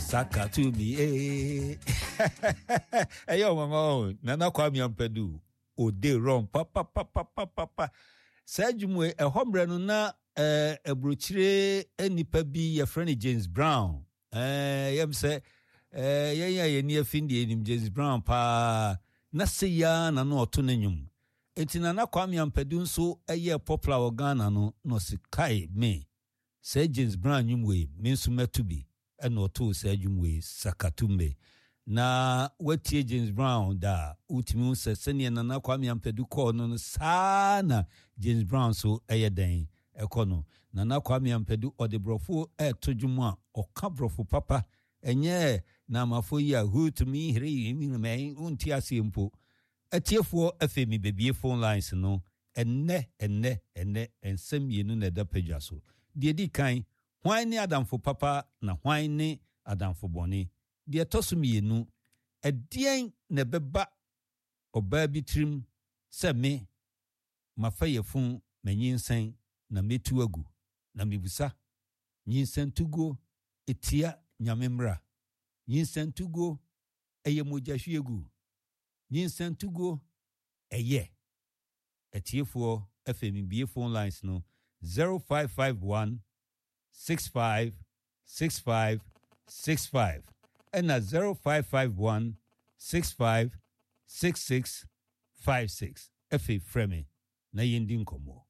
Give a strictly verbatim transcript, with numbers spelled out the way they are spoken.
Saka to me, eh? Hey, yo, mama, Nana Kwame Ampedu. O de wrong, papa, papa, papa, papa. Sajumwe, a hombre no na a bruchire any pebi, your friend James Brown. Eh, yam say, eh, yeah, yeah, yeah, near Findi, him James Brown, pa. Na se ya na no otunenum. Enti Nana Kwame Ampedu so a year popular organa no no se kai me. Say James Brown nyumwe, minsu metubi. Eno to say jumwe sakatumbe na wetie James Brown da utimi se sene Nana Kwame Ampedu ko no sana James Brown so eyeden ekono Nana Kwame Ampedu odebrofo etojumu a oka brofo papa enye na mafo ya who to me hiri me unti asempo atiefo afemi bebie phone lines no enne enne enne ensem yenu na da pagua so de di kan hwan ni adamfo papa na hwan ni adamfo boni de tosumi yenu edien na beba oba bitrim se me mafayefun manyinsen na metu agu na mebusa nyinsen tugo etia nyamemra nyinsen tugo eye mogahwiegu nyinsen tugo eye etiefo fm bie phone lines no zero five five one six five six five six five and at zero five five one six five six six five six F A Freme na yindi nkomo.